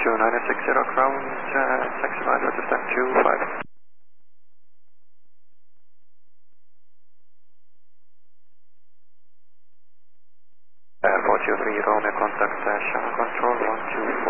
2960 Crown, taxi line at time 25. For 23 Romeo, contact channel control 125.